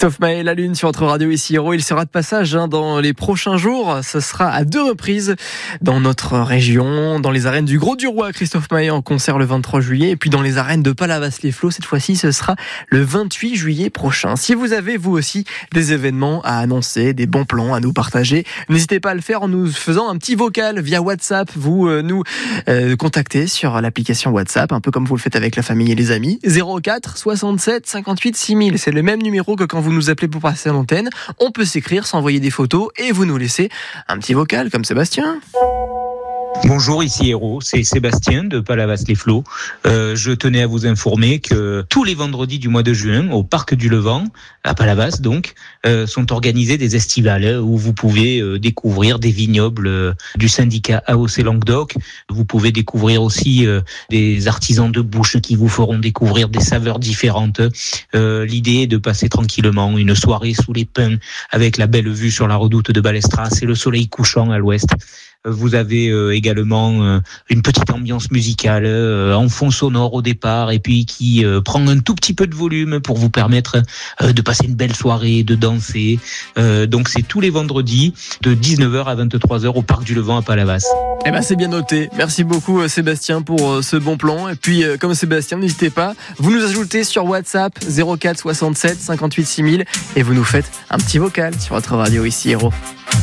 Christophe Maé, la Lune sur votre radio ici Héros. Il sera de passage dans les prochains jours. Ce sera à 2 reprises dans notre région, dans les arènes du Grau-du-Roi. Christophe Maé en concert le 23 juillet et puis dans les arènes de Palavas-les-Flots. Cette fois-ci, ce sera le 28 juillet prochain. Si vous avez, vous aussi, des événements à annoncer, des bons plans à nous partager, n'hésitez pas à le faire en nous faisant un petit vocal via WhatsApp. Vous nous contactez sur l'application WhatsApp, un peu comme vous le faites avec la famille et les amis. 04 67 58 6000. C'est le même numéro que quand vous nous appelez pour passer à l'antenne. On peut s'écrire, s'envoyer des photos et vous nous laissez un petit vocal comme Sébastien. Bonjour, ici Héros, c'est Sébastien de Palavas-les-Flots. Je tenais à vous informer que tous les vendredis du mois de juin, au Parc du Levant, à Palavas donc, sont organisés des estivales où vous pouvez découvrir des vignobles du syndicat AOC Languedoc. Vous pouvez découvrir aussi des artisans de bouche qui vous feront découvrir des saveurs différentes. L'idée est de passer tranquillement une soirée sous les pins avec la belle vue sur la redoute de Balestras et le soleil couchant à l'ouest. Vous avez également une petite ambiance musicale en fond sonore au départ et puis qui prend un tout petit peu de volume pour vous permettre de passer une belle soirée, de danser. Donc c'est tous les vendredis de 19h à 23h au Parc du Levant à Palavas. Eh ben c'est bien noté. Merci beaucoup Sébastien pour ce bon plan. Et puis comme Sébastien, n'hésitez pas, vous nous ajoutez sur WhatsApp 04 67 58 6000 et vous nous faites un petit vocal sur votre radio ici Héros.